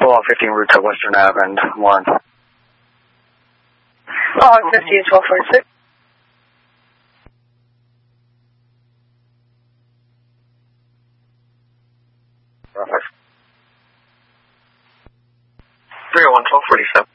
along 15 route to Western Ave and Warren. Log 50 is 1246. Perfect. 301, 1247.